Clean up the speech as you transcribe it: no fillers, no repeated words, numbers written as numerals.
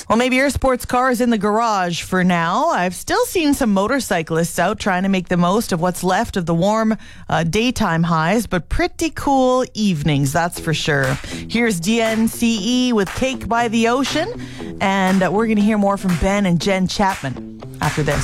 Well, maybe your sports car is in the garage for now. I've still seen some motorcyclists out trying to make the most of what's left of the warm daytime highs, but pretty cool evenings, that's for sure. Here's DNCE with Cake by the Ocean, and we're going to hear more from Ben and Jen Chapman after this.